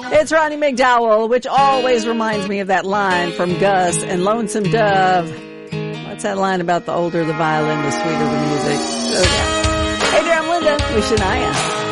It's Ronnie McDowell, which always reminds me of that line from Gus and Lonesome Dove. What's that line about the older the violin, the sweeter the music? Oh, yeah. Hey there, I'm Linda with Shania.